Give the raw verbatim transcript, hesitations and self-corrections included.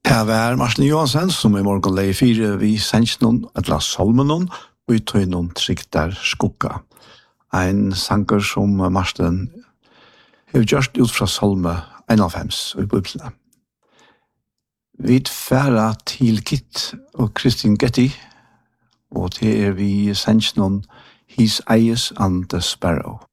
Her var Martin Johansen, som i morgen leie fire vi sendte noen, et la salmen noen, og vi tog noen trikter skukka. En sanger som Martin har gjort ut fra salme enoghalvfems i Bibelen. Vi færa til Kit og Kristin Getty, og til er vi sendte noen His Eyes and the Sparrow.